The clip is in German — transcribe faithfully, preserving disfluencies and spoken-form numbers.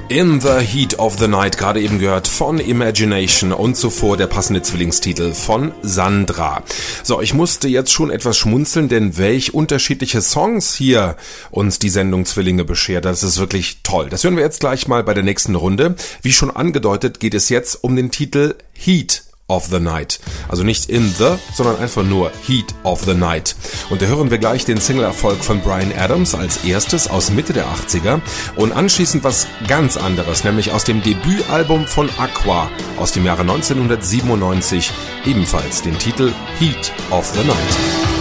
In the Heat of the Night, gerade eben gehört von Imagination und zuvor der passende Zwillingstitel von Sandra. So, ich musste jetzt schon etwas schmunzeln, denn welch unterschiedliche Songs hier uns die Sendung Zwillinge beschert, das ist wirklich toll. Das hören wir jetzt gleich mal bei der nächsten Runde. Wie schon angedeutet, geht es jetzt um den Titel Heat of the Night. Also nicht in the, sondern einfach nur Heat of the Night. Und da hören wir gleich den Single-Erfolg von Bryan Adams als erstes aus Mitte der achtziger und anschließend was ganz anderes, nämlich aus dem Debütalbum von Aqua aus dem Jahre neunzehnhundertsiebenundneunzig, ebenfalls den Titel Heat of the Night.